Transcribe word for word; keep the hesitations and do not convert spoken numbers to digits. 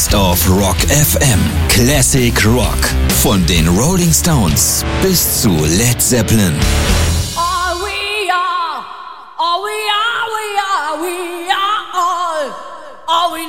Best of Rock F M. Classic Rock. Von den Rolling Stones bis zu Led Zeppelin. All we are, all we are, we are, we are all, all we